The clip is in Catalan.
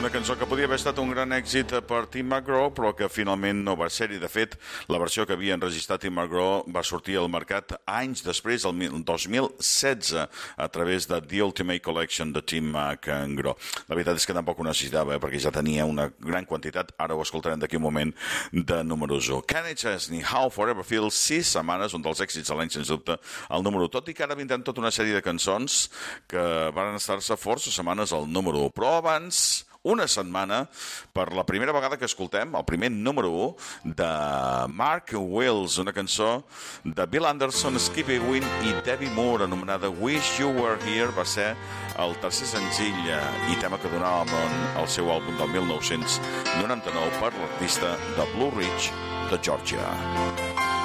Una cançó que podia haver estat un gran èxit per Tim McGraw, però que finalment no va ser-hi. De fet, la versió que havia enregistrat Tim McGraw va sortir al mercat anys després, el 2016, a través de The Ultimate Collection de Tim McGraw. La veritat és que tampoc ho necessitava, perquè ja tenia una gran quantitat. Ara ho escoltarem d'aquí un moment, de números 1. Kenny Chesney, How Forever Feels, 6 setmanes, un dels èxits de l'any, sens dubte, el número 1. Tot i que ara vindran tota una sèrie de cançons que van estar-se força setmanes al número 1. Però abans, una setmana, per la primera vegada que escoltem el primer número 1 de Mark Wills, una cançó de Bill Anderson, Skippy Wynn i Debbie Moore, anomenada Wish You Were Here. Va ser el tercer senzill i tema que donava el seu àlbum del 1999 per l'artista de Blue Ridge de Georgia.